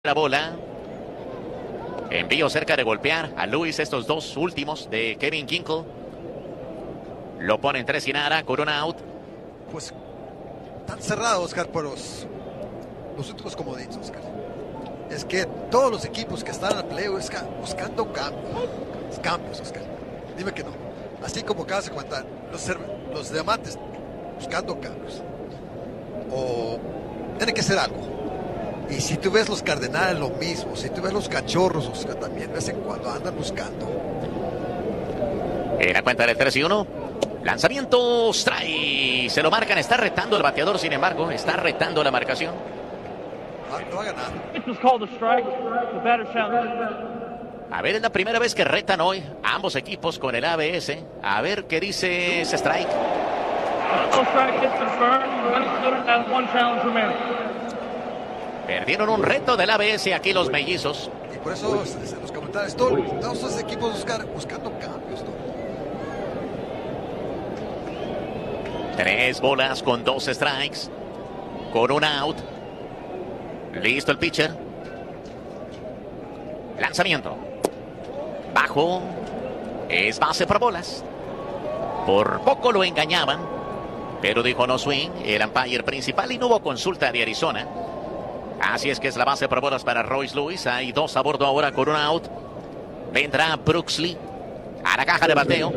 La bola. Envío cerca de golpear a Luis. Estos dos últimos de Kevin Ginkel. Lo ponen 3 y nada con un out. Pues tan cerrado, Oscar, por los últimos comodines, Oscar. Es que todos los equipos que están en el play buscando cambios, Oscar. Dime que no. Así como acabas de comentar, los diamantes buscando cambios. O tiene que ser algo. Y si tú ves los Cardenales, lo mismo. Si tú ves los Cachorros, Oscar, también de vez en cuando andan buscando. En la cuenta del 3 y 1. Lanzamiento, strike. Se lo marcan, está retando el bateador, sin embargo. Está retando la marcación. No va a ganar. A ver, es la primera vez que retan hoy a ambos equipos con el ABS. A ver qué dice ese strike. Perdieron un reto del ABS aquí los mellizos. Y por eso en los comentarios, todos los equipos buscando cambios, ¿no? 3 bolas con 2 strikes. Con un out. Listo el pitcher. Lanzamiento. Bajo. Es base por bolas. Por poco lo engañaban. Pero dijo no swing el umpire principal y no hubo consulta de Arizona. Así es que es la base por bolas para Royce Lewis. Hay 2 a bordo ahora con un out. Vendrá Brooks Lee a la caja de bateo.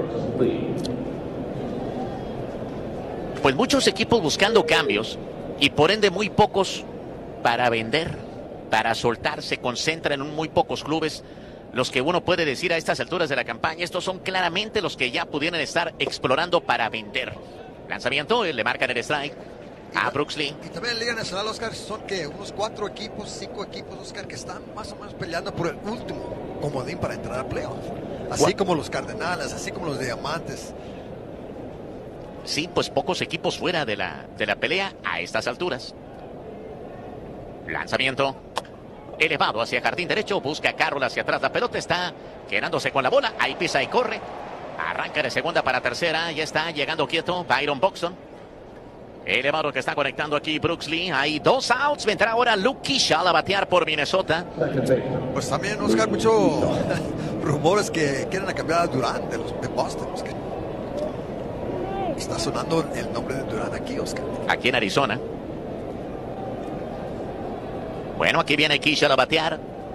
Pues muchos equipos buscando cambios y por ende muy pocos para vender, para soltar. Se concentran en muy pocos clubes los que uno puede decir a estas alturas de la campaña. Estos son claramente los que ya pudieran estar explorando para vender. Lanzamiento, le marcan el strike a Brooks Lee. Y también en la Liga Nacional, Oscar, son que unos 4 equipos, 5 equipos, Oscar, que están más o menos peleando por el último comodín para entrar a playoff. Así como los Cardenales, así como los Diamantes. Sí, pues pocos equipos fuera de la pelea a estas alturas. Lanzamiento elevado hacia jardín derecho, busca a Carroll hacia atrás, la pelota está quedándose con la bola, ahí pisa y corre, arranca de segunda para tercera, ya está llegando quieto Byron Buxton. Elevado que está conectando aquí Brooks Lee, hay 2 outs, vendrá ahora Luke Keaschall a batear por Minnesota. Pues también, Oscar, muchos rumores que quieren cambiar a Durán de Boston, Oscar. Está sonando el nombre de Durán aquí, Oscar. Aquí en Arizona. Bueno, aquí viene Keaschall a batear.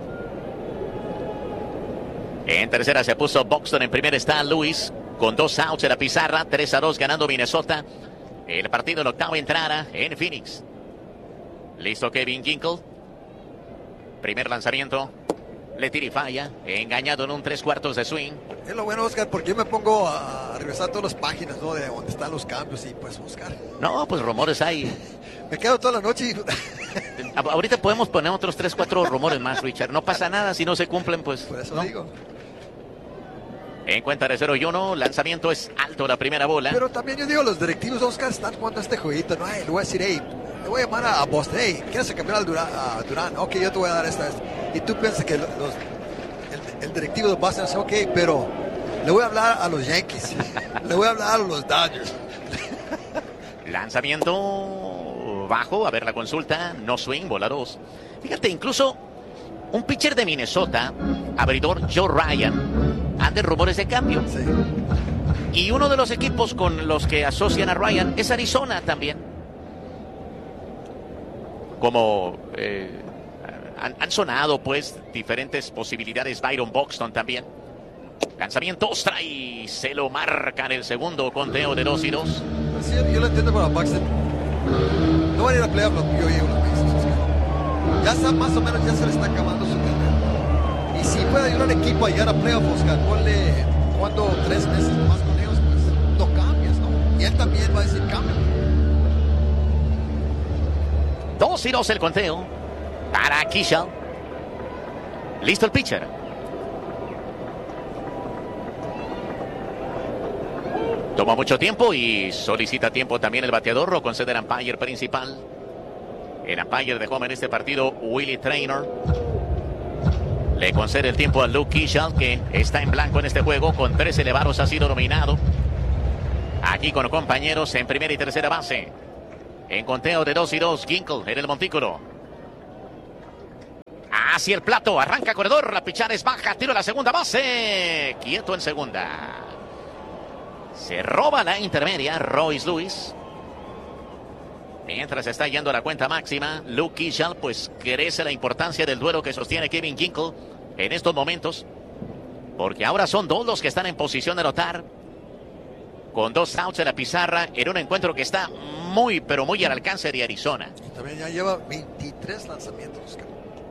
En tercera se puso Buxton, en primera está Lewis. Con 2 outs en la pizarra, 3-2 ganando Minnesota. El partido en octava entrada en Phoenix. Listo Kevin Ginkel. Primer lanzamiento. Le tira y falla. Engañado en un 3/4 de swing. Es lo bueno, Oscar, porque yo me pongo a revisar todas las páginas, ¿no? De donde están los cambios y pues, Oscar. No, pues rumores hay. Me quedo toda la noche y... Ahorita podemos poner otros 3-4 rumores más, Richard. No pasa nada si no se cumplen, pues. Por eso no. digo. En cuenta de 0-1, lanzamiento es alto la primera bola. Pero también yo digo, los directivos, Oscar, están jugando este jueguito, ¿no? Le voy a decir, le voy a llamar a Boston, ¿quieres cambiar a Durán? Ok, yo te voy a dar esta. Y tú piensas que el directivo de Boston dice, ok, pero le voy a hablar a los Yankees, le voy a hablar a los Dodgers. Lanzamiento bajo, a ver la consulta, no swing, bola 2. Fíjate, incluso un pitcher de Minnesota, abridor Joe Ryan, anda en rumores de cambio. Sí. Y uno de los equipos con los que asocian a Ryan es Arizona también. Como han sonado pues diferentes posibilidades. Byron Buxton también. Lanzamiento, strike, se lo marca en el segundo conteo de 2-2. Pues sí, yo lo entiendo para Buxton. No van a ir a playoff, yo llevo unos meses, Oscar. Ya está más o menos, ya se le está acabando su carrera. Y si puede ayudar al equipo a llegar a playoff, Oscar, ponle cuando 3 meses más con ellos, pues no cambias, ¿no? Y él también va a decir cambio. 2-2 el conteo para Keaschall. Listo el pitcher. Toma mucho tiempo y solicita tiempo también el bateador. Lo concede el umpire principal. El umpire de home en este partido, Willie Traynor. Le concede el tiempo a Luke Keaschall, que está en blanco en este juego. Con 3 elevados ha sido nominado. Aquí con compañeros en primera y tercera base. En conteo de 2-2, Ginkel en el montículo. Hacia el plato, arranca corredor, la pichada es baja, tiro a la segunda base. Quieto en segunda. Se roba la intermedia, Royce Lewis. Mientras está yendo a la cuenta máxima, Luke Kishal, pues crece la importancia del duelo que sostiene Kevin Ginkel en estos momentos. Porque ahora son dos los que están en posición de anotar. Con 2 outs en la pizarra en un encuentro que está muy, pero muy al alcance de Arizona. También ya lleva 23 lanzamientos, Oscar.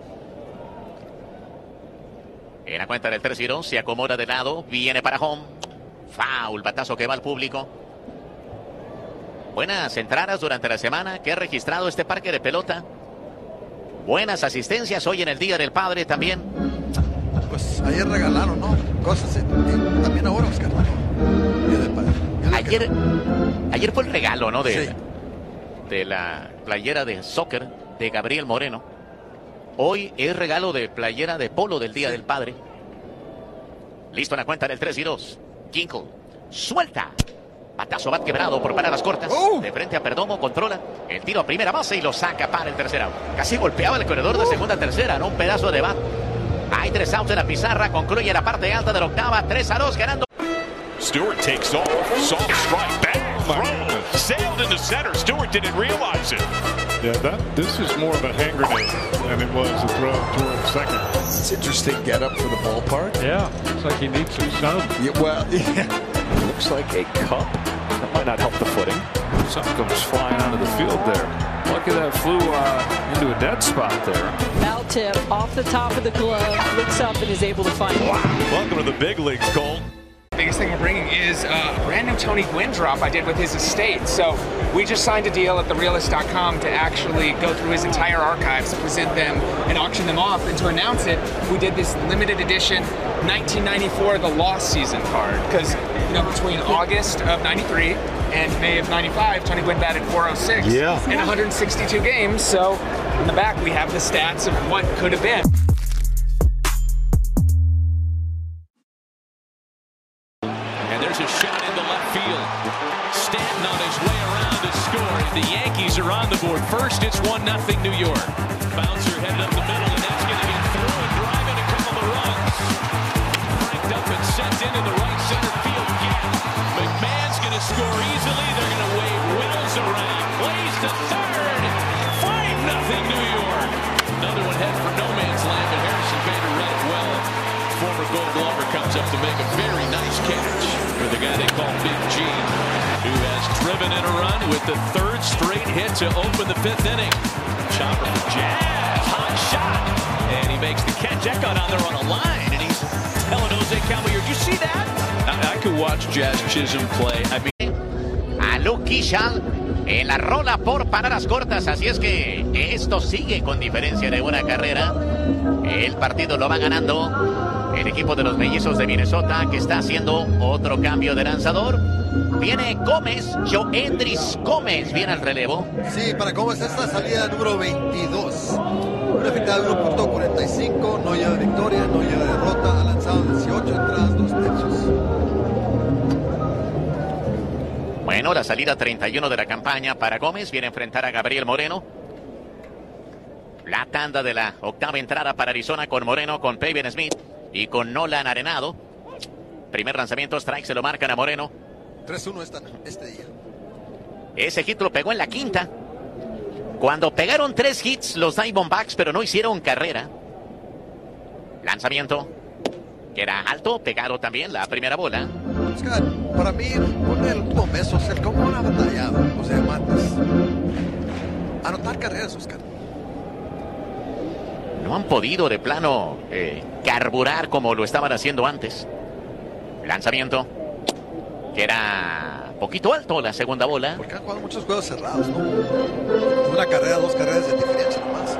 En la cuenta del 3-0, se acomoda de lado, viene para home. Foul, batazo que va al público. Buenas entradas durante la semana que ha registrado este parque de pelota. Buenas asistencias hoy en el Día del Padre también. Pues ayer regalaron, ¿no? Cosas también ahora, Oscar. Día del Padre. Ayer fue el regalo, ¿no? Sí. De la playera de soccer de Gabriel Moreno. Hoy es regalo de playera de polo del Día del Padre. Listo en la cuenta del 3-2. Ginkel suelta. Batazo bat quebrado por paradas cortas. De frente a Perdomo, controla el tiro a primera base y lo saca para el tercer out. Casi golpeaba el corredor de segunda a tercera, ¿no? Un pedazo de bat. Hay 3 outs en la pizarra. Concluye la parte alta de la octava. 3-2 ganando. Stewart takes off. Soft strike. Bang. Throw. Sailed into center. Stewart didn't realize it. Yeah, this is more of a hand grenade than it was a throw toward second. It's interesting get up for the ballpark. Yeah, looks like he needs some sun. Yeah, well, yeah. Looks like a cup. That might not help the footing. Something comes flying onto the field there. Lucky that flew into a dead spot there. Foul tip off the top of the glove. Looks up and is able to find it. Welcome to the big leagues, Cole. Biggest thing we're bringing is a brand new Tony Gwynn drop I did with his estate. So we just signed a deal at therealist.com to actually go through his entire archives, present them, and auction them off. And to announce it, we did this limited edition 1994 The Lost Season card. Because, you know, between August of 93 and May of 95, Tony Gwynn batted .406 in 162 games. So in the back, we have the stats of what could have been. There's a shot into left field. Stanton on his way around to score. The Yankees are on the board. First, it's 1-0 New York. Bouncer headed up the middle, and that's going to get through and driving a couple of runs. Cranked up and sent into the right center field gap. McMahon's going to score easily. They're going to wave Wills around. Plays to third. 5-0 New York. Another one head for no man's land, but Harrison Bader read it well. Former Gold Glover comes up to make a very nice catch for the guy they call Big G, who has driven in a run with the 3rd straight hit to open the 5th inning. Chopper for Jazz, hot shot, and he makes the catch. That got on there on a line, and he's telling Jose Caballero, did you see that? I could watch Jazz Chisholm play. I mean, a Luke Kishal en la rola por paradas cortas, así es que esto sigue con diferencia de una carrera. El partido lo va ganando el equipo de los Mellizos de Minnesota, que está haciendo otro cambio de lanzador. Viene Gómez, Joendris Gómez viene al relevo. Sí, para Gómez esta salida número 22. Una eficaz de 1.45, no lleva victoria, no lleva derrota, ha lanzado 18 entradas, 2 tercios. Bueno, la salida 31 de la campaña para Gómez, viene a enfrentar a Gabriel Moreno. La tanda de la octava entrada para Arizona con Moreno, con Pavin Smith y con Nolan Arenado. Primer lanzamiento, strike, se lo marcan a Moreno. 3-1 este día. Ese hit lo pegó en la quinta. Cuando pegaron 3 hits los Diamondbacks, pero no hicieron carrera. Lanzamiento, que era alto, pegado también, la primera bola. Oscar, para mí, con el último mes, Oscar, ¿cómo han batallado los diamantes? Anotar carreras, Oscar. No han podido de plano carburar como lo estaban haciendo antes. Lanzamiento, que era poquito alto, la segunda bola. Porque han jugado muchos juegos cerrados, ¿no? Una carrera, 2 carreras de diferencia nomás.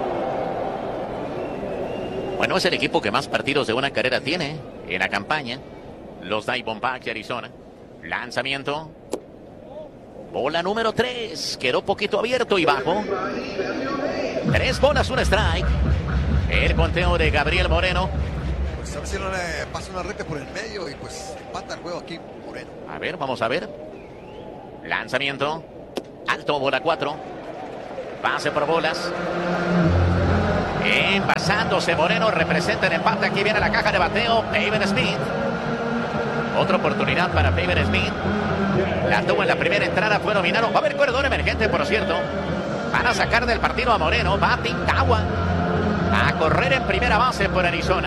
Bueno, es el equipo que más partidos de una carrera tiene en la campaña. Los Diamondbacks de Arizona. Lanzamiento. Bola número 3. Quedó poquito abierto y bajo. 3 bolas, 1 strike. El conteo de Gabriel Moreno. Pues a ver si no le pasa una recta por el medio y pues empata el juego aquí Moreno. A ver, vamos a ver. Lanzamiento. Alto, bola 4. Pase por bolas. Envasándose Moreno, representa el empate. Aquí viene la caja de bateo. Pavin Smith. Otra oportunidad para Pavin Smith. La tuvo en la primera entrada, fue nominado. Va a haber corredor emergente, por cierto. Van a sacar del partido a Moreno. Va Tintawa a correr en primera base por Arizona.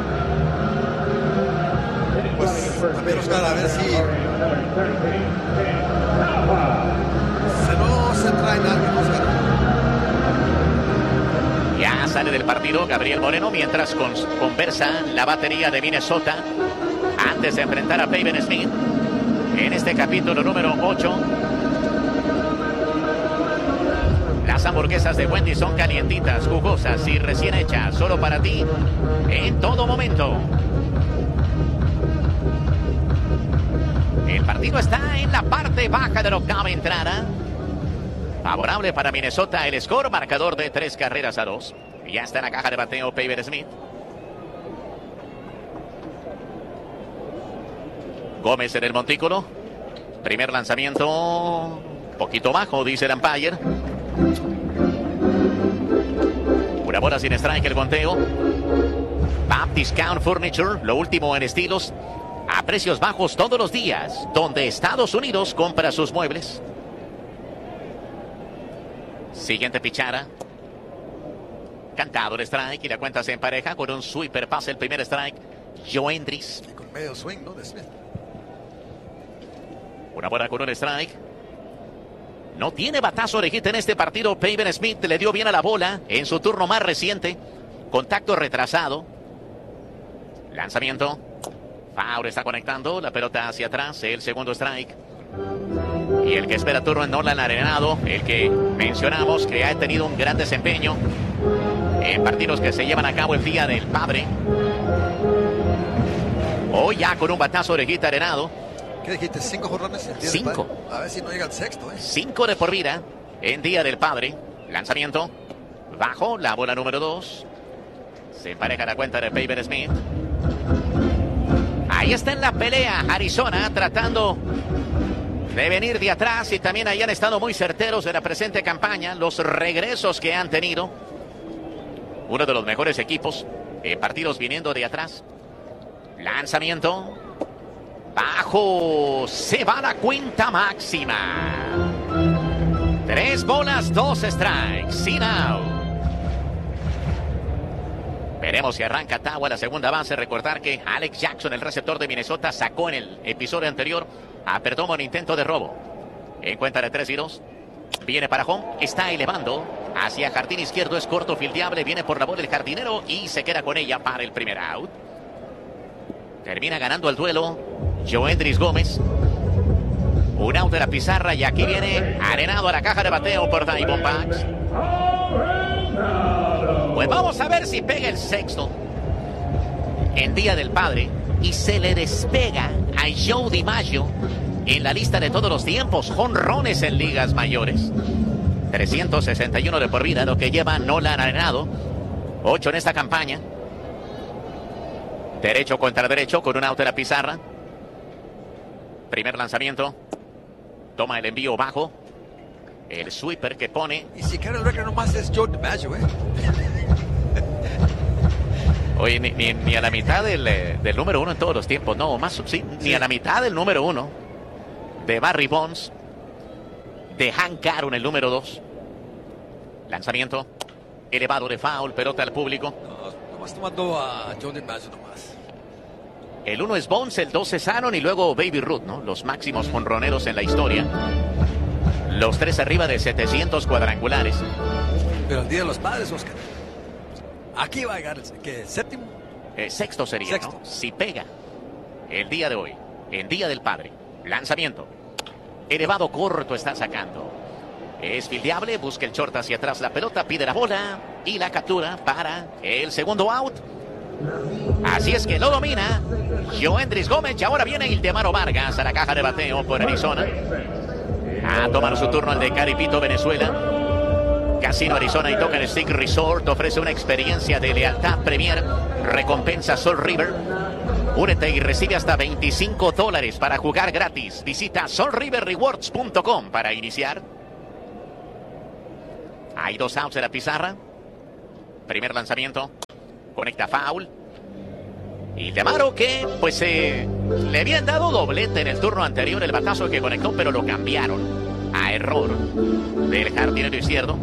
Pues también, Oscar, a ver si no se trae nadie, Oscar. Ya sale del partido Gabriel Moreno mientras conversa la batería de Minnesota antes de enfrentar a Pavin Smith en este capítulo número 8. Las hamburguesas de Wendy son calientitas, jugosas y recién hechas, solo para ti en todo momento. El partido está en la parte baja de la octava entrada. Favorable para Minnesota el score, marcador de 3-2. Ya está en la caja de bateo Pavin Smith. Gómez en el montículo. Primer lanzamiento. Poquito bajo, dice el umpire. Una bola sin strike, el conteo. Baptist Count Furniture, lo último en estilos. A precios bajos todos los días, donde Estados Unidos compra sus muebles. Siguiente pichada. Cantado el strike y la cuenta se empareja con un sweeper. Pasa el primer strike. Joendris. Y con medio swing, ¿no? De Smith. Una bola con un strike. No tiene batazo de hit en este partido. Pavin Smith le dio bien a la bola en su turno más reciente. Contacto retrasado. Lanzamiento. Faure está conectando la pelota hacia atrás. El segundo strike. Y el que espera turno en Nolan Arenado, el que mencionamos que ha tenido un gran desempeño en partidos que se llevan a cabo el Día del Padre. Hoy ya con un batazo de hit Arenado. ¿Qué dijiste? ¿5 jorrones? 5. A ver si no llega al sexto, 5 de por vida en Día del Padre. Lanzamiento. Bajo, la bola número 2. Se empareja la cuenta de Pavin Smith. Ahí está en la pelea Arizona, tratando de venir de atrás, y también ahí han estado muy certeros en la presente campaña. Los regresos que han tenido. Uno de los mejores equipos en partidos viniendo de atrás. Lanzamiento. Bajo. Se va la cuenta máxima. 3 bolas, 2 strikes. Sin out. Veremos si arranca Tawa la segunda base. Recordar que Alex Jackson, el receptor de Minnesota, sacó en el episodio anterior a Perdomo en intento de robo. En cuenta de 3-2. Viene para home. Está elevando hacia jardín izquierdo. Es corto, fildeable. Viene por la bola el jardinero y se queda con ella para el primer out. Termina ganando el duelo Joendris Gómez. Un out de la pizarra y aquí viene Arenado a la caja de bateo por Diamondbacks. Pues vamos a ver si pega el sexto en Día del Padre y se le despega a Joe DiMaggio en la lista de todos los tiempos, jonrones en ligas mayores. 361 de por vida, lo que lleva Nolan Arenado. 8 en esta campaña. Derecho contra derecho con un out de la pizarra. Primer lanzamiento. Toma el envío bajo. El sweeper que pone. Y si quiere el récord nomás es Joe DiMaggio, Oye, ni a la mitad del número 1 en todos los tiempos. No, más sí, ni a la mitad del número 1 de Barry Bonds. De Hank Aaron, el número 2. Lanzamiento elevado de foul, pelota al público. No, nomás tomando a Joe DiMaggio nomás. El 1 es Bonds, el 2 es Aaron y luego Baby Ruth, ¿no? Los máximos jonroneros en la historia. Los 3 arriba de 700 cuadrangulares. Pero el Día de los Padres, Oscar. Aquí va a llegar el séptimo. Sexto sería, sexto. ¿no? Si pega el día de hoy, en Día del Padre. Lanzamiento. Elevado corto está sacando. Es fildeable, busca el short hacia atrás la pelota, pide la bola y la captura para el segundo out. Así es que lo domina Joendris Gómez y ahora viene Ildemaro Vargas a la caja de bateo por Arizona. A tomar su turno el de Caripito, Venezuela. Casino Arizona y Token Stick Resort ofrece una experiencia de lealtad Premier. Recompensa Sol River. Únete y recibe hasta $25 para jugar gratis. Visita solriverrewards.com para iniciar. Hay 2 outs de la pizarra. Primer lanzamiento. Conecta foul. Y Demaro que pues le habían dado doblete en el turno anterior, el batazo que conectó, pero lo cambiaron a error del jardinero izquierdo.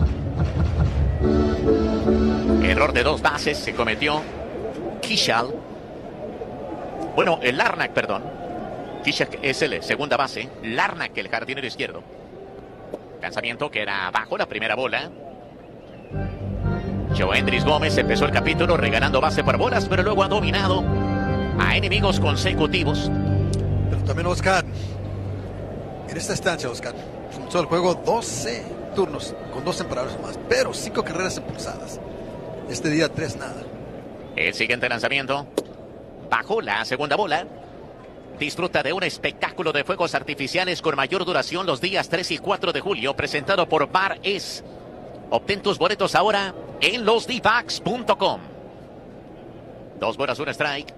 Error de 2 bases se cometió Kishal. Bueno, el Larnach, perdón. Kishal es el segunda base. Larnach, el jardinero izquierdo. Lanzamiento que era bajo la primera bola. Joendris Gómez empezó el capítulo regalando base por bolas, pero luego ha dominado a enemigos consecutivos. Pero también, Oscar, en esta estancia, Oscar, comenzó el juego 12 turnos con 2 emperadores más, pero 5 carreras impulsadas. Este día 3 nada. El siguiente lanzamiento bajo la segunda bola. Disfruta de un espectáculo de fuegos artificiales con mayor duración los días 3 y 4 de julio, presentado por Bar Es. Obtén tus boletos ahora en losdivax.com. 2 bolas, 1 strike.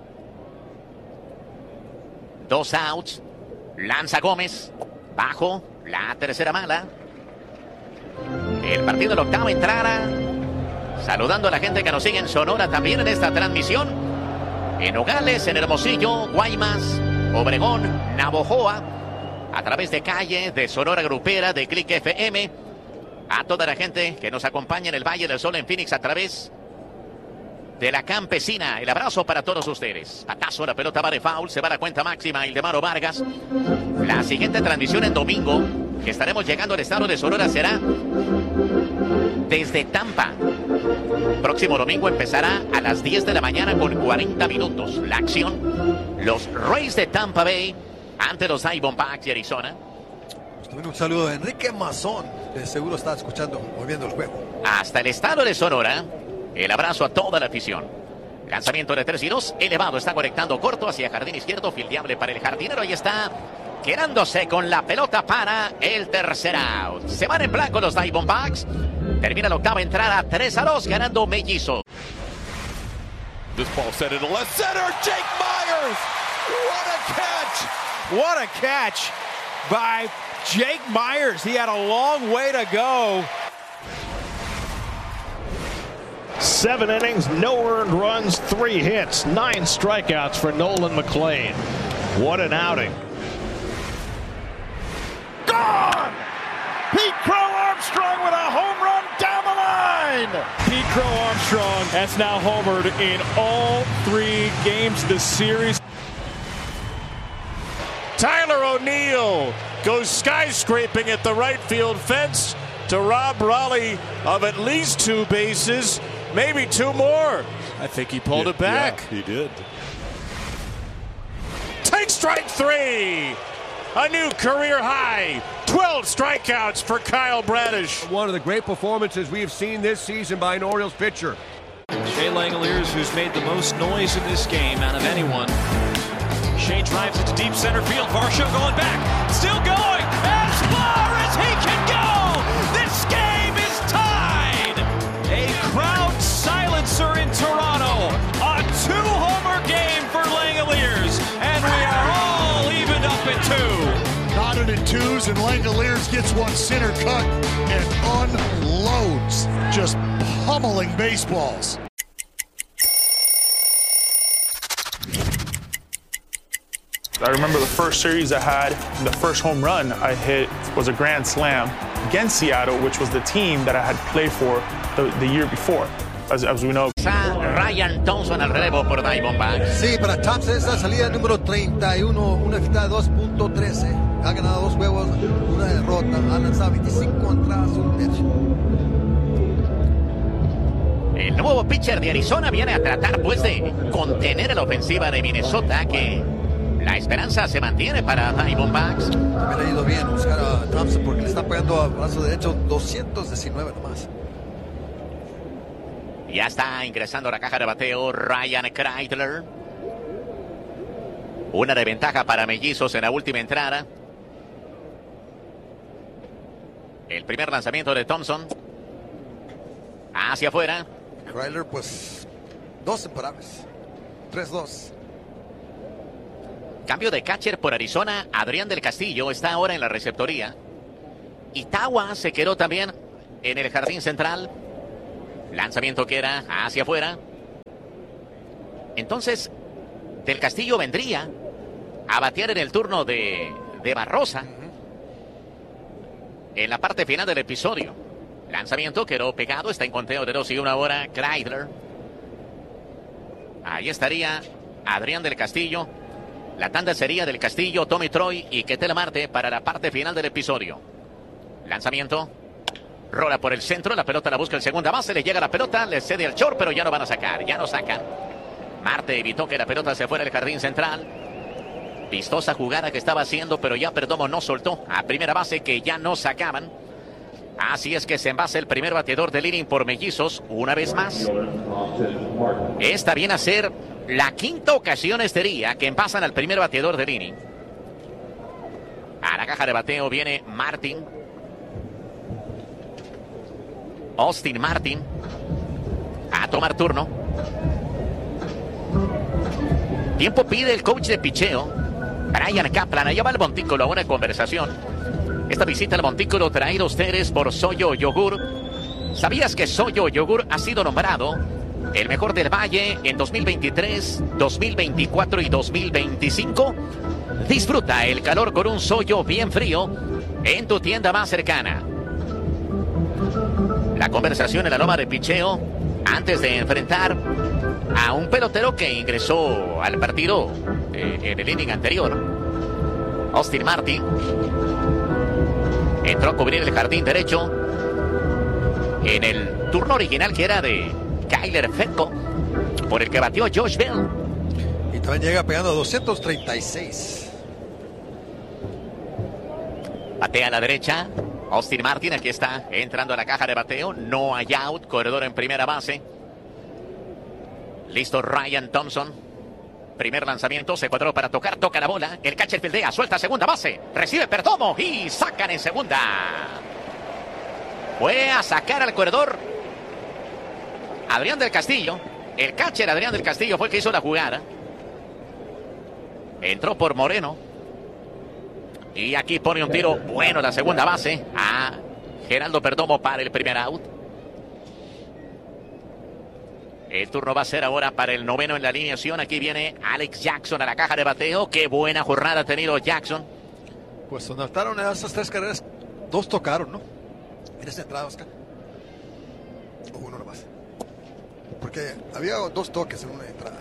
2 outs. Lanza Gómez. Bajo la tercera mala. El partido de la octava entrada. Saludando a la gente que nos sigue en Sonora también en esta transmisión. En Nogales, en Hermosillo, Guaymas, Obregón, Navojoa. A través de Calle, de Sonora Grupera, de Click FM. A toda la gente que nos acompaña en el Valle del Sol en Phoenix a través de la Campesina. El abrazo para todos ustedes. Patazo, la pelota va de foul, se va a la cuenta máxima Ildemaro Vargas. La siguiente transmisión en domingo, que estaremos llegando al estado de Sonora, será desde Tampa. Próximo domingo empezará a las 10 de la mañana con 40 minutos. La acción, los Rays de Tampa Bay ante los Diamondbacks de Arizona. También un saludo de Enrique Mazón, que seguro está escuchando o viendo el juego. Hasta el estado de Sonora, el abrazo a toda la afición. Lanzamiento de 3 y 2, elevado, está conectando corto hacia jardín izquierdo, fildeable para el jardinero. Ahí está, quedándose con la pelota para el tercer out. Se van en blanco los Diamondbacks. Termina la octava entrada, 3-2, ganando Mellizos. This ball set into left center, Jake Myers. What a catch! What a catch by Jake Myers. He had a long way to go. 7 innings, no earned runs, 3 hits, 9 strikeouts for Nolan McLean. What an outing. Gone! Pete Crow Armstrong with a home run down the line. Pete Crow Armstrong has now homered in all 3 games this series. Tyler O'Neill goes skyscraping at the right field fence to rob Raleigh of at least 2 bases, maybe 2 more. I think he pulled it back. Yeah, he did. Take strike 3. A new career high. 12 strikeouts for Kyle Bradish. One of the great performances we've seen this season by an Orioles pitcher. Shea Langeliers, who's made the most noise in this game out of anyone. Shea drives it to deep center field. Varsho going back. Still going. As far as he can go. This game is tied. A crowd silencer in Toronto. A 2-homer game for Langeliers. And we are all evened up at 2. Knotted in 2s, and Langeliers gets one center cut and unloads. Just pummeling baseballs. I remember the first series I had, the first home run I hit was a grand slam against Seattle, which was the team that I had played for the year before, as we know. Ryan Thompson al relevo por Diamondbacks. Sí, para Thompson es la salida número 31, una eficiencia de 2.13. Ha ganado 2 juegos, una derrota. Ha lanzado 25 entradas, 1 tercio. El nuevo pitcher de Arizona viene a tratar pues de contener a la ofensiva de Minnesota, que la esperanza se mantiene para Diamondbacks. También ha ido bien buscar a Thompson porque le está pegando a brazo derecho 219 nomás. Ya está ingresando a la caja de bateo Ryan Kreitler. Una de ventaja para Mellizos en la última entrada. El primer lanzamiento de Thompson. Hacia afuera. Kreitler, pues, 2 imparables. 3-2. Cambio de catcher por Arizona. Adrián del Castillo está ahora en la receptoría. Itawa se quedó también en el jardín central. Lanzamiento que era hacia afuera. Entonces, Del Castillo vendría a batear en el turno de Barrosa. En la parte final del episodio. Lanzamiento quedó pegado. Está en conteo de 2 y 1 ahora. Kreidler. Ahí estaría Adrián Del Castillo. La tanda sería Del Castillo, Tommy Troy y Ketel Marte para la parte final del episodio. Lanzamiento. Rola por el centro. La pelota la busca en segunda base. Le llega la pelota. Le cede al short, pero ya no van a sacar. Ya no sacan. Marte evitó que la pelota se fuera al jardín central. Vistosa jugada que estaba haciendo, pero ya Perdomo no soltó a primera base, que ya no sacaban. Así es que se envasa el primer bateador del inning por Mellizos una vez más. Esta viene a ser la quinta ocasión este día que envasan al primer bateador del inning. A la caja de bateo viene Martin. Austin Martin a tomar turno. Tiempo pide el coach de picheo, Brian Kaplan. Allá va el montículo a una conversación. Esta visita al montículo traída a ustedes por Soyo Yogur. ¿Sabías que Soyo Yogur ha sido nombrado el mejor del Valle en 2023, 2024 y 2025? Disfruta el calor con un Soyo bien frío en tu tienda más cercana. La conversación en la loma de picheo antes de enfrentar a un pelotero que ingresó al partido en el inning anterior. Austin Martin entró a cubrir el jardín derecho en el turno original que era de Kyler Fetko, por el que batió Josh Bell. Y también llega pegando 236. Batea a la derecha Austin Martin. Aquí está entrando a la caja de bateo. No hay out. Corredor en primera base. Listo Ryan Thompson. Primer lanzamiento, se cuadró para tocar, toca la bola. El catcher fildea, suelta a segunda base. Recibe Perdomo y sacan en segunda. Fue a sacar al corredor Adrián Del Castillo. El catcher Adrián Del Castillo fue el que hizo la jugada. Entró por Moreno. Y aquí pone un tiro bueno la segunda base a Geraldo Perdomo para el primer out. El turno va a ser ahora para el noveno en la alineación. Aquí viene Alex Jackson a la caja de bateo. Qué buena jornada ha tenido Jackson. Pues anotaron esas 3 carreras. 2 tocaron, ¿no? En esa entrada, Oscar. O uno nomás. Porque había 2 toques en una entrada.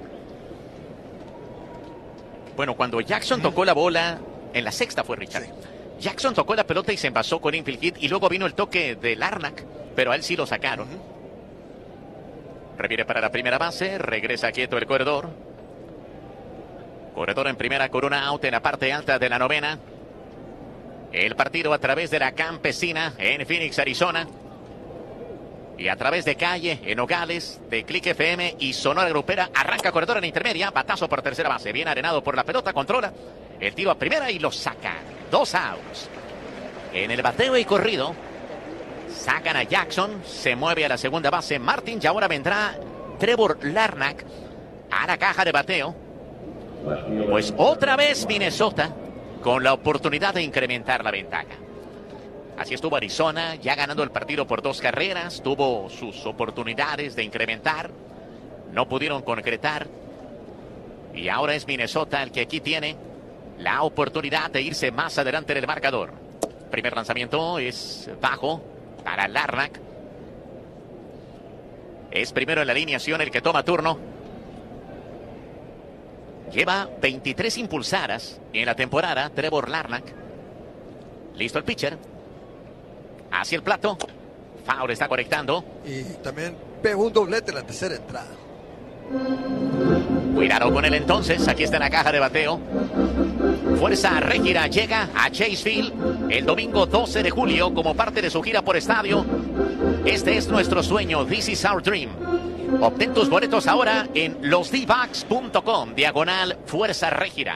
Bueno, cuando Jackson tocó la bola, en la sexta fue Richard. Sí. Jackson tocó la pelota y se envasó con infield hit. Y luego vino el toque de Larnach, pero a él sí lo sacaron. Reviene para la primera base, regresa quieto el corredor. Corredor en primera con una out en la parte alta de la novena. El partido a través de la Campesina en Phoenix, Arizona. Y a través de Calle, en Nogales, de Click FM y Sonora Grupera. Arranca corredor en intermedia, batazo por tercera base. Bien arenado por la pelota, controla el tiro a primera y lo saca. 2 outs. En el bateo y corrido. Sacan a Jackson, se mueve a la segunda base Martin y ahora vendrá Trevor Larnach a la caja de bateo. Pues otra vez Minnesota con la oportunidad de incrementar la ventaja. Así estuvo Arizona, ya ganando el partido por 2 carreras, tuvo sus oportunidades de incrementar, no pudieron concretar. Y ahora es Minnesota el que aquí tiene la oportunidad de irse más adelante en el marcador. Primer lanzamiento es bajo para Larnach. Es primero en la alineación el que toma turno. Lleva 23 impulsadas en la temporada Trevor Larnach. Listo el pitcher. Hacia el plato. Foul está conectando. Y también pegó un doblete en la tercera entrada. Cuidado con él entonces. Aquí está en la caja de bateo. Fuerza Régida llega a Chase Field el domingo 12 de julio como parte de su gira por estadio. Este es nuestro sueño. This is our dream. Obtén tus boletos ahora en losdbucks.com/Fuerza Régida.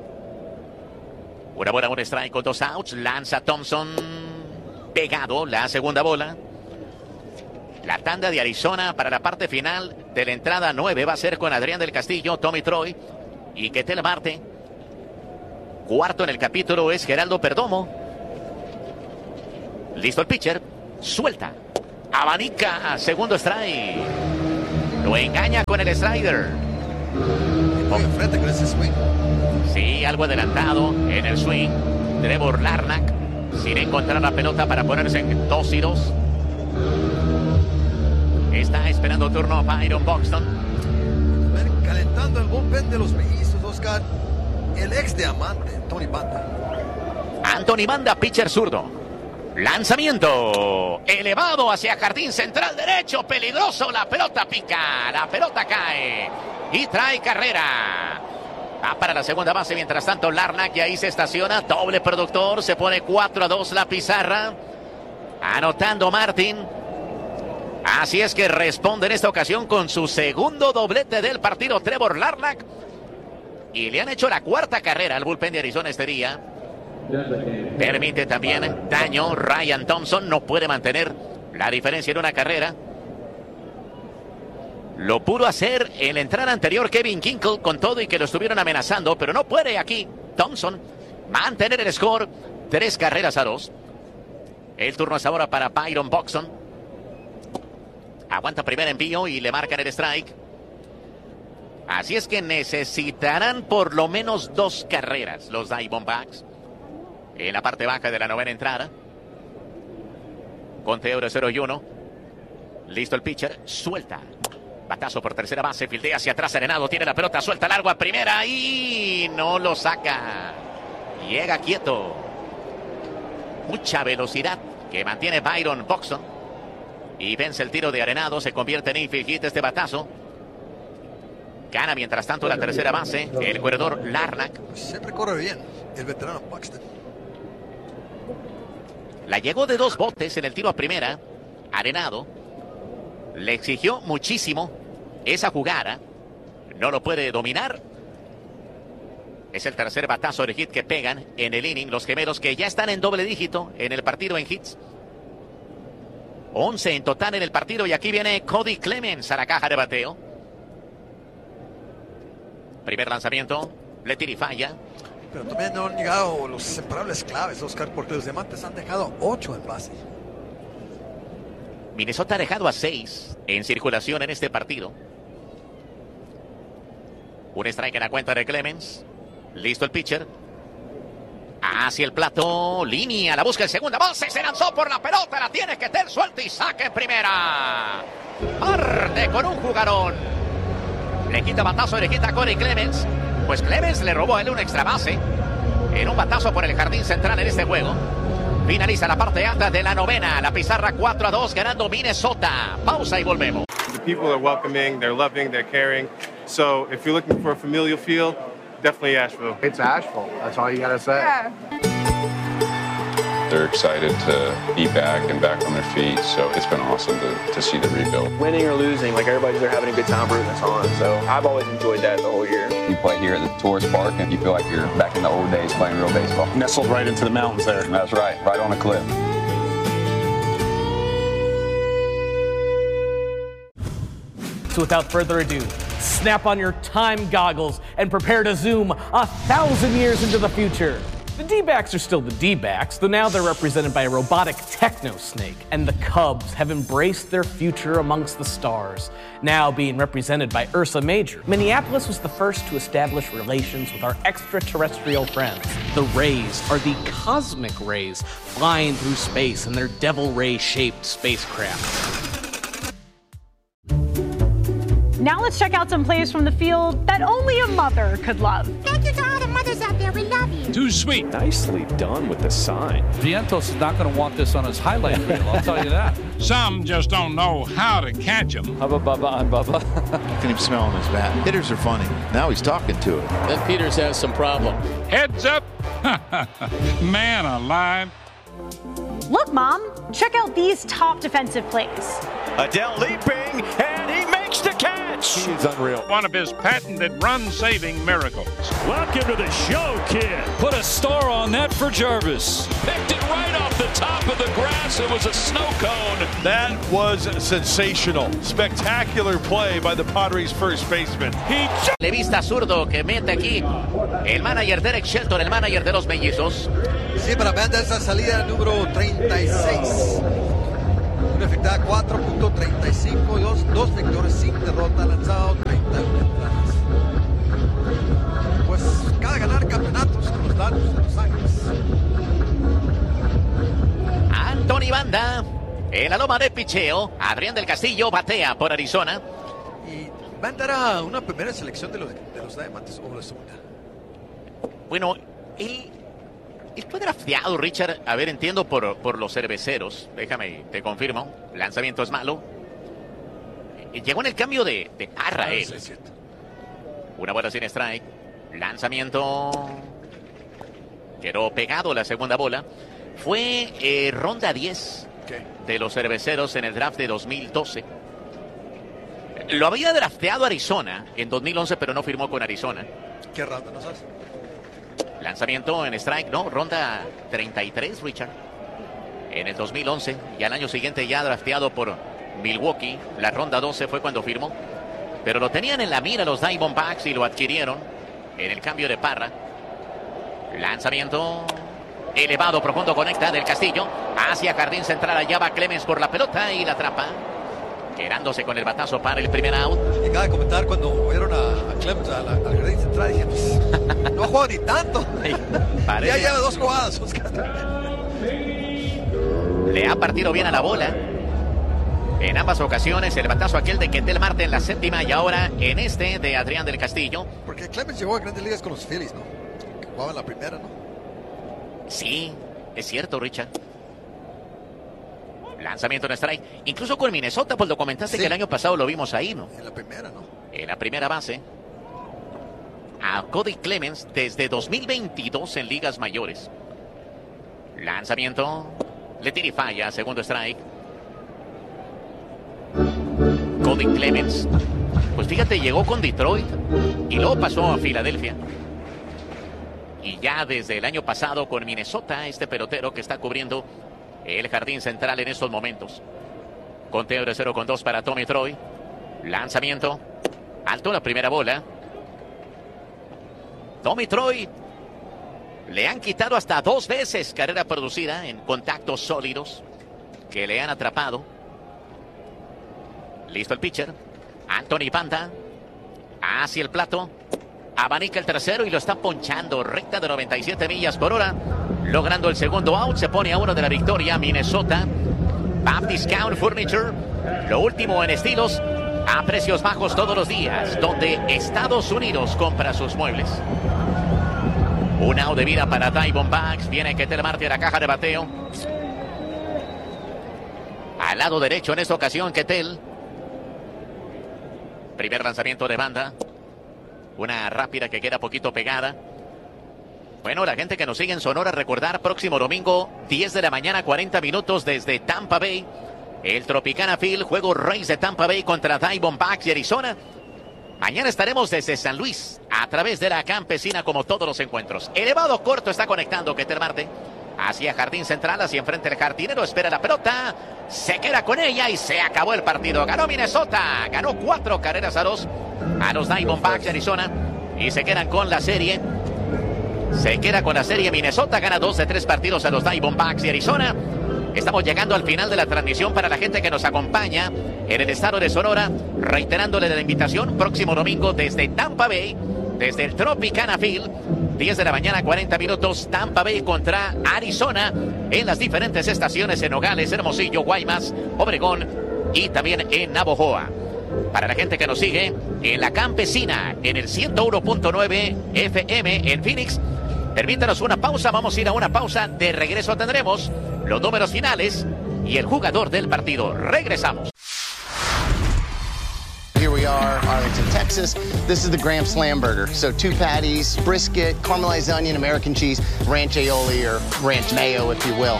Una bola, un strike con 2 outs. Lanza Thompson. Pegado la segunda bola. La tanda de Arizona para la parte final de la entrada 9 va a ser con Adrián Del Castillo, Tommy Troy y Ketel Marte. Cuarto en el capítulo es Geraldo Perdomo. Listo el pitcher. Suelta. abanica, segundo strike. Lo engaña con el slider. Muy enfrente con ese swing. Sí, algo adelantado en el swing. Trevor Larnach sin encontrar la pelota para ponerse en 2-2. Está esperando turno Byron Buxton. Calentando el bullpen de los mellizos, Oscar. El ex diamante, Tony Banda. Anthony Banda, pitcher zurdo. Lanzamiento elevado hacia jardín central derecho. Peligroso, la pelota pica. La pelota cae y trae carrera. Va para la segunda base, mientras tanto Larnach y ahí se estaciona. Doble productor, se pone 4-2 la pizarra. Anotando Martin. Así es que responde en esta ocasión con su segundo doblete del partido Trevor Larnach. Y le han hecho la cuarta carrera al bullpen de Arizona este día. Permite también daño. Ryan Thompson no puede mantener la diferencia en una carrera. Lo pudo hacer en la entrada anterior Kevin Kinkle con todo y que lo estuvieron amenazando, pero no puede aquí Thompson mantener el score. 3-2. El turno es ahora para Byron Buxton. Aguanta primer envío y le marcan el strike. Así es que necesitarán por lo menos 2 carreras los Diamondbacks en la parte baja de la novena entrada. Conteo de 0-1. Listo el pitcher. Suelta. Batazo por tercera base. Fildea hacia atrás. Arenado tiene la pelota. Suelta largo a primera y no lo saca. Llega quieto. Mucha velocidad que mantiene Byron Buxton. Y vence el tiro de Arenado. Se convierte en infield hit este batazo. Gana mientras tanto la tercera base. El corredor Larnach. Siempre corre bien el veterano Buxton. La llegó de 2 botes en el tiro a primera. Arenado le exigió muchísimo esa jugada. No lo puede dominar. Es el tercer batazo de hit que pegan en el inning. Los gemelos que ya están en doble dígito en el partido en hits. 11 en total en el partido. Y aquí viene Cody Clemens a la caja de bateo. Primer lanzamiento. Le tira y falla. Pero también no han llegado los separables claves, Oscar, porque los diamantes han dejado 8 en base. Minnesota ha dejado a 6 en circulación en este partido. Un strike en la cuenta de Clemens. Listo el pitcher. Hacia el plato. Línea. La busca en segunda base. Se lanzó por la pelota. La tiene que tener suelta y saque en primera. Arde con un jugadón. Le quita batazo y le quita a Cody Clemens. Pues Clemens le robó a él una extra base en un batazo por el jardín central en este juego. Finaliza la parte alta de la novena. La pizarra 4-2 ganando Minnesota. Pausa y volvemos. The people are welcoming, they're loving, they're caring. So if you're looking for a familial feel, definitely Asheville. It's Asheville. That's all you got to say. Yeah. They're excited to be back and back on their feet, so it's been awesome to see the rebuild. Winning or losing, like everybody's there having a good time rooting us on, so I've always enjoyed that the whole year. You play here at the Tourist Park and you feel like you're back in the old days playing real baseball. Nestled right into the mountains there. That's right on a cliff. So without further ado, snap on your time goggles and prepare to zoom 1,000 years into the future. The D-backs are still the D-backs, though now they're represented by a robotic techno-snake, and the Cubs have embraced their future amongst the stars, now being represented by Ursa Major. Minneapolis was the first to establish relations with our extraterrestrial friends. The Rays are the cosmic rays flying through space in their devil ray-shaped spacecraft. Now let's check out some plays from the field that only a mother could love. Thank you to all the mothers out there. We love you. Too sweet. Nicely done with the sign. Vientos is not going to want this on his highlight reel, I'll tell you that. Some just don't know how to catch them. Hubba bubba on Bubba. You can even smell on his bat. Hitters are funny. Now he's talking to it. Then Peters has some problem. Heads up. Man alive. Look, Mom, check out these top defensive plays. Adele leaping, and he makes the catch. He's unreal. One of his patented run-saving miracles. Welcome to the show, kid. Put a star on that for Jarvis. Picked it right off the top of the grass. It was a snow cone. That was sensational. Spectacular play by the Padres first baseman. Levista zurdo que mete aquí el manager Derek Shelton, el manager de los mellizos. Sí, para Banda esa salida número 36. Una efectada 4.35, dos victorias sin derrota, lanzado 31 entradas. Pues cada ganar campeonatos con los Dodgers de Los Ángeles. Anthony Banda en la loma de picheo. Adrián del Castillo batea por Arizona. Y Banda era una primera selección de los Diamantes o la segunda. Bueno, él fue drafteado, Richard, a ver, entiendo, por los Cerveceros. Déjame, te confirmo. Lanzamiento es malo. Llegó en el cambio de Parra, él. Sí, es cierto. Una bola sin strike. Lanzamiento. Quedó pegado la segunda bola. Fue ronda 10 de los Cerveceros en el draft de 2012. Lo había drafteado Arizona en 2011, pero no firmó con Arizona. ¿Qué ronda nos hace? Lanzamiento en strike, no, ronda 33, Richard. En el 2011, y al año siguiente ya drafteado por Milwaukee. La ronda 12 fue cuando firmó. Pero lo tenían en la mira los Diamondbacks y lo adquirieron en el cambio de Parra. Lanzamiento elevado, profundo, conecta del Castillo hacia jardín central. Allá va Clemens por la pelota y la atrapa, quedándose con el batazo para el primer out. Y acaba de comentar cuando vieron a Clemens al jardín central, dije, pues, no ha jugado ni tanto. Ya lleva 2 jugadas, Oscar. Le ha partido bien a la bola en ambas ocasiones. El batazo aquel de Ketel Marte en la séptima y ahora en este de Adrián del Castillo. Porque Clemens llegó a Grandes Ligas con los Phillies, ¿no? Que jugaba en la primera, ¿no? Sí, es cierto, Richard. Lanzamiento en strike. Incluso con Minnesota, pues lo comentaste, sí, que el año pasado lo vimos ahí, ¿no? En la primera, ¿no? En la primera base. A Cody Clemens desde 2022 en ligas mayores. Lanzamiento. Le tira y falla. Segundo strike. Cody Clemens. Pues fíjate, llegó con Detroit y luego pasó a Filadelfia. Y ya desde el año pasado con Minnesota, este pelotero que está cubriendo el jardín central en estos momentos. Conteo de 0-2 para Tommy Troy. Lanzamiento. Alto la primera bola. Tommy Troy. Le han quitado hasta 2 veces carrera producida en contactos sólidos que le han atrapado. Listo el pitcher. Anthony Banda. Hacia el plato. Abanica el tercero y lo está ponchando. Recta de 97 millas por hora. Logrando el segundo out. Se pone a 1 de la victoria Minnesota. Baptist Count Furniture. Lo último en estilos a precios bajos todos los días. Donde Estados Unidos compra sus muebles. Un out de vida para Diamondbacks. Viene Ketel Marte a la caja de bateo. Al lado derecho en esta ocasión Ketel. Primer lanzamiento de Banda. Una rápida que queda poquito pegada. Bueno, la gente que nos sigue en Sonora, recordar, próximo domingo, 10 de la mañana, 40 minutos desde Tampa Bay. El Tropicana Field, juego Rays de Tampa Bay contra Diamondbacks y Arizona. Mañana estaremos desde San Luis, a través de la Campesina, como todos los encuentros. Elevado corto está conectando Ketel Marte. Hacia jardín central, hacia enfrente el jardinero, espera la pelota. Se queda con ella y se acabó el partido. Ganó Minnesota, ganó 4 carreras a 2 a los Diamondbacks de Arizona. Y se quedan con la serie. Se queda con la serie. Minnesota gana 2 de 3 partidos a los Diamondbacks de Arizona. Estamos llegando al final de la transmisión para la gente que nos acompaña en el estado de Sonora. Reiterándole la invitación, próximo domingo desde Tampa Bay, desde el Tropicana Field, 10 de la mañana, 40 minutos, Tampa Bay contra Arizona, en las diferentes estaciones en Nogales, Hermosillo, Guaymas, Obregón y también en Navojoa. Para la gente que nos sigue en la Campesina, en el 101.9 FM en Phoenix, permítanos una pausa, vamos a ir a una pausa. De regreso tendremos los números finales y el jugador del partido. Regresamos. Here we are, Arlington, Texas. This is the Graham Slam Burger. So 2 patties, brisket, caramelized onion, American cheese, ranch aioli, or ranch mayo, if you will.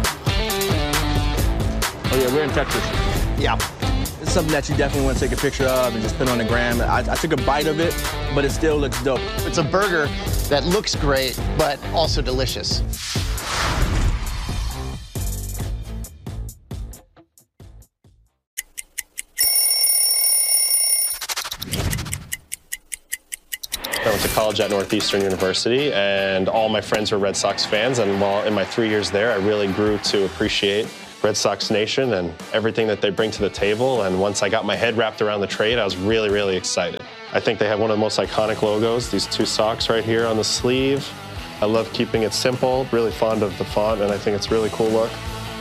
Oh yeah, we're in Texas. Yeah. It's something that you definitely want to take a picture of and just put on the gram. I took a bite of it, but it still looks dope. It's a burger that looks great, but also delicious. I went to college at Northeastern University, and all my friends were Red Sox fans. And while in my 3 years there, I really grew to appreciate Red Sox Nation and everything that they bring to the table. And once I got my head wrapped around the trade, I was really, really excited. I think they have one of the most iconic logos, these two socks right here on the sleeve. I love keeping it simple, really fond of the font, and I think it's a really cool look.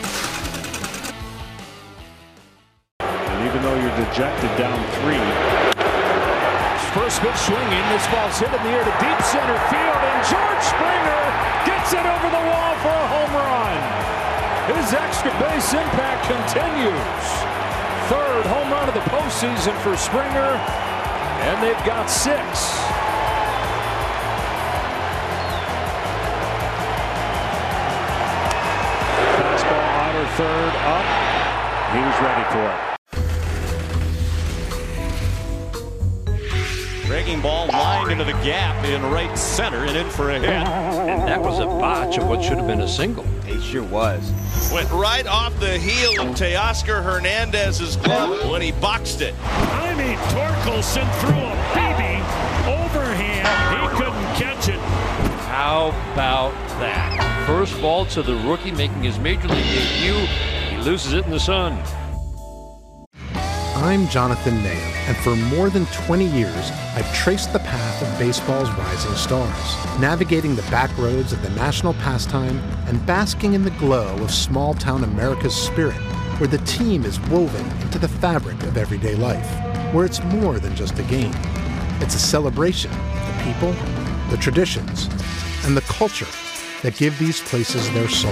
And even though you're dejected down 3, first pitch swinging, this ball's hit in the air to deep center field, and George Springer gets it over the wall for a home run. His extra base impact continues. Third home run of the postseason for Springer, and they've got 6. Fastball outer third up. He's ready for it. Breaking ball lined into the gap in right center and in for a hit. And that was a botch of what should have been a single. It sure was. Went right off the heel of Teoscar Hernandez's glove when he boxed it. I mean, Torkelson threw a baby overhand. He couldn't catch it. How about that? First ball to the rookie making his major league debut. He loses it in the sun. I'm Jonathan Mayo, and for more than 20 years, I've traced the path of baseball's rising stars, navigating the back roads of the national pastime and basking in the glow of small-town America's spirit, where the team is woven into the fabric of everyday life, where it's more than just a game. It's a celebration of the people, the traditions, and the culture that give these places their soul.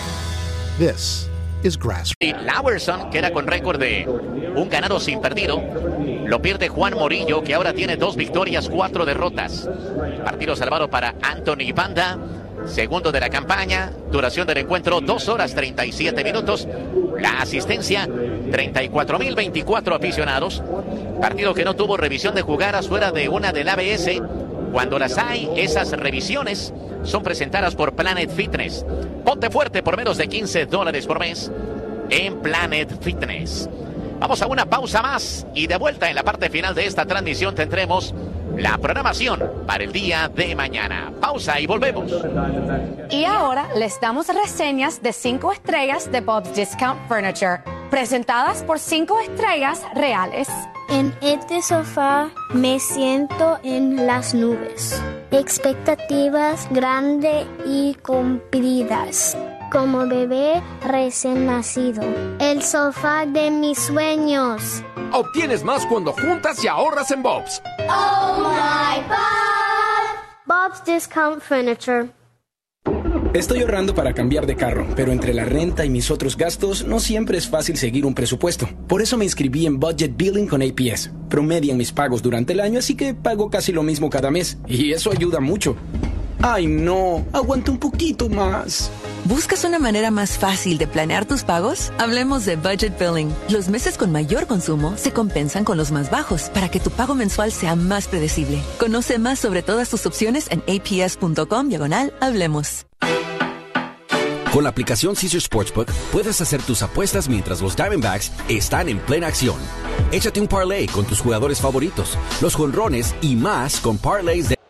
This is Grassroots. Lauerson queda con récord de un ganado sin perdido. Lo pierde Juan Morillo, que ahora tiene 2 victorias, 4 derrotas. Partido salvado para Anthony Banda, segundo de la campaña. Duración del encuentro 2 horas 37 minutos. La asistencia 34.024 aficionados. Partido que no tuvo revisión de jugadas fuera de una del ABS. Cuando las hay, esas revisiones son presentadas por Planet Fitness. Ponte fuerte por menos de $15 por mes en Planet Fitness. Vamos a una pausa más y de vuelta en la parte final de esta transmisión tendremos la programación para el día de mañana. Pausa y volvemos. Y ahora les damos reseñas de 5 estrellas de Bob's Discount Furniture, presentadas por 5 estrellas reales. En este sofá me siento en las nubes. Expectativas grandes y cumplidas. Como bebé recién nacido. El sofá de mis sueños. Obtienes más cuando juntas y ahorras en Bob's. Oh my God. Bob's Discount Furniture. Estoy ahorrando para cambiar de carro, pero entre la renta y mis otros gastos no siempre es fácil seguir un presupuesto. Por eso me inscribí en Budget Billing con APS. Promedian mis pagos durante el año, así que pago casi lo mismo cada mes. Y eso ayuda mucho. ¡Ay, no! Aguanta un poquito más. ¿Buscas una manera más fácil de planear tus pagos? Hablemos de Budget Billing. Los meses con mayor consumo se compensan con los más bajos para que tu pago mensual sea más predecible. Conoce más sobre todas tus opciones en aps.com/hablemos. Con la aplicación Caesars Sportsbook puedes hacer tus apuestas mientras los Diamondbacks están en plena acción. Échate un parlay con tus jugadores favoritos, los jonrones y más con parlays de